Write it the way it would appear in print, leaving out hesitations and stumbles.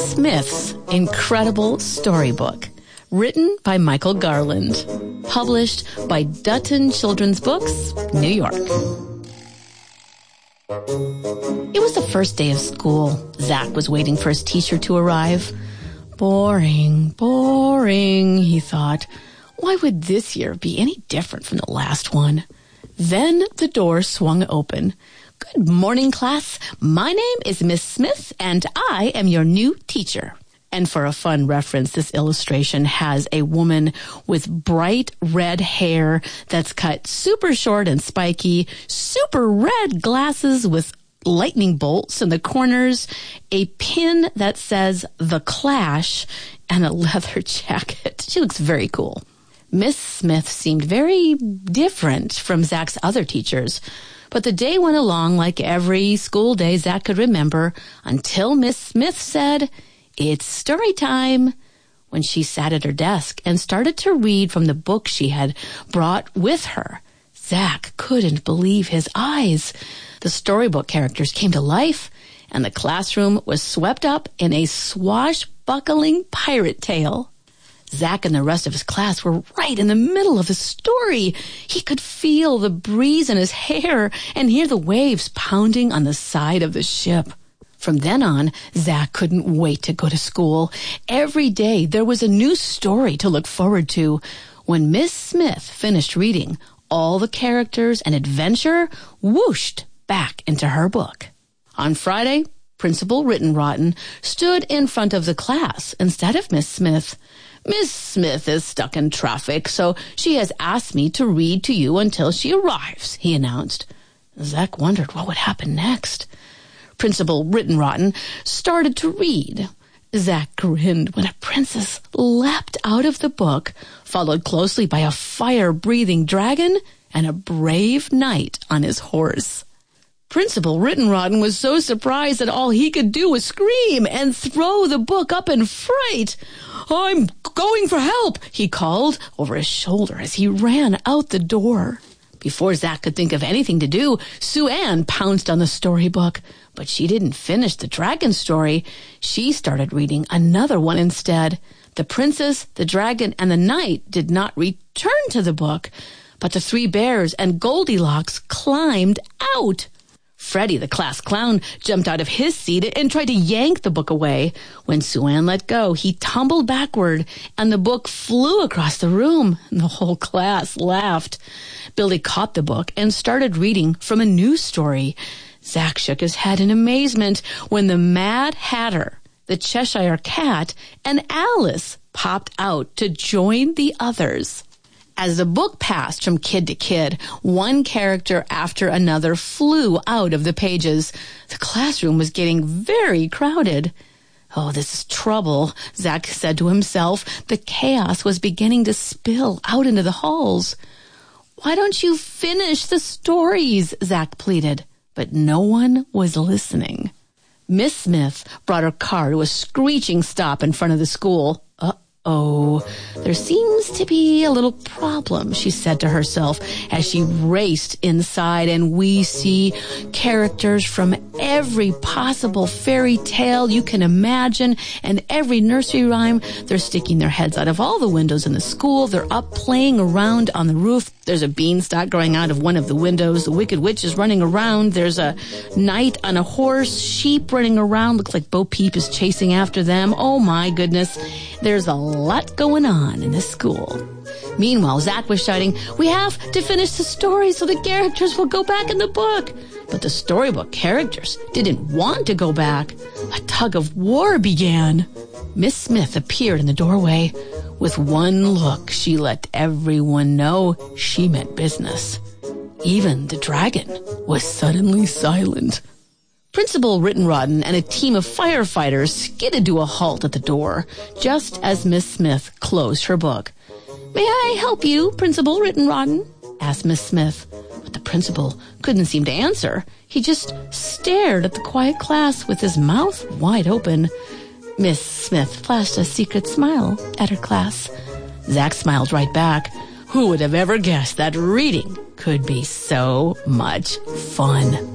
Smith's Incredible Storybook, written by Michael Garland, published by Dutton Children's Books, New York. It was the first day of school. Zach was waiting for his teacher to arrive. Boring, he thought. Why would this year be any different from the last one? Then the door swung open. Good morning, class. My name is Miss Smith, and I am your new teacher. And for a fun reference, this illustration has a woman with bright red hair that's cut super short and spiky, super red glasses with lightning bolts in the corners, a pin that says The Clash, and a leather jacket. She looks very cool. Miss Smith seemed very different from Zach's other teachers. But the day went along like every school day Zach could remember until Miss Smith said, "It's story time," when she sat at her desk and started to read from the book she had brought with her. Zach couldn't believe his eyes. The storybook characters came to life, and the classroom was swept up in a swashbuckling pirate tale. Zach and the rest of his class were right in the middle of the story. He could feel the breeze in his hair and hear the waves pounding on the side of the ship. From then on, Zach couldn't wait to go to school. Every day there was a new story to look forward to. When Miss Smith finished reading, all the characters and adventure whooshed back into her book. On Friday, Principal Rittenrotten stood in front of the class instead of Miss Smith. "Miss Smith is stuck in traffic, so she has asked me to read to you until she arrives," he announced. Zach wondered what would happen next. Principal Rittenrotten started to read. Zach grinned when a princess leapt out of the book, followed closely by a fire-breathing dragon and a brave knight on his horse. Principal Rittenrotten was so surprised that all he could do was scream and throw the book up in fright. "I'm going for help," he called over his shoulder as he ran out the door. Before Zach could think of anything to do, Sue Ann pounced on the storybook. But she didn't finish the dragon story. She started reading another one instead. The princess, the dragon, and the knight did not return to the book, but the three bears and Goldilocks climbed out. Freddie, the class clown, jumped out of his seat and tried to yank the book away. When Sue Ann let go, he tumbled backward, and the book flew across the room. The whole class laughed. Billy caught the book and started reading from a new story. Zach shook his head in amazement when the Mad Hatter, the Cheshire Cat, and Alice popped out to join the others. As the book passed from kid to kid, one character after another flew out of the pages. The classroom was getting very crowded. "Oh, this is trouble," Zach said to himself. The chaos was beginning to spill out into the halls. "Why don't you finish the stories?" Zach pleaded. But no one was listening. Miss Smith brought her car to a screeching stop in front of the school. "Uh-oh, there seems to be a little problem," she said to herself as she raced inside, and we see characters from every possible fairy tale you can imagine and every nursery rhyme. They're sticking their heads out of all the windows in the school. They're up playing around on the roof. There's a beanstalk growing out of one of the windows. The Wicked Witch is running around. There's a knight on a horse. Sheep running around. Looks like Bo Peep is chasing after them. Oh my goodness. There's a lot going on in this school. Meanwhile, Zach was shouting, "We have to finish the story so the characters will go back in the book." But the storybook characters didn't want to go back. A tug of war began. Miss Smith appeared in the doorway. With one look, she let everyone know she meant business. Even the dragon was suddenly silent. Principal Rittenrotten and a team of firefighters skidded to a halt at the door, just as Miss Smith closed her book. "May I help you, Principal Rittenrotten?" asked Miss Smith. But the principal couldn't seem to answer. He just stared at the quiet class with his mouth wide open. Miss Smith flashed a secret smile at her class. Zach smiled right back. Who would have ever guessed that reading could be so much fun?